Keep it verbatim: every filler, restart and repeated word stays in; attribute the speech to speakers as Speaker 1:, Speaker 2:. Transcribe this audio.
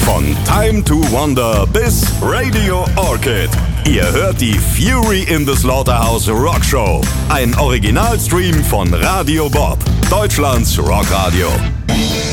Speaker 1: Von Time to Wonder bis Radio Orchid. Ihr hört die Fury in the Slaughterhouse Rockshow. Ein Originalstream von Radio Bob, Deutschlands Rockradio.